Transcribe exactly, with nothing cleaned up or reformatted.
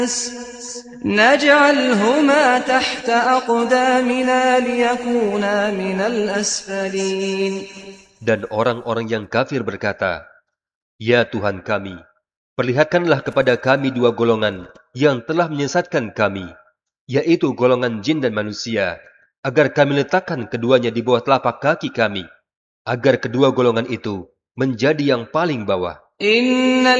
نجعلهما تحت أقدامنا ليكونا من الأسفلين. Dan orang-orang yang kafir berkata, "Ya Tuhan kami, perlihatkanlah kepada kami dua golongan yang telah menyesatkan kami, yaitu golongan jin dan manusia, agar kami letakkan keduanya di bawah telapak kaki kami, agar kedua golongan itu menjadi yang paling bawah."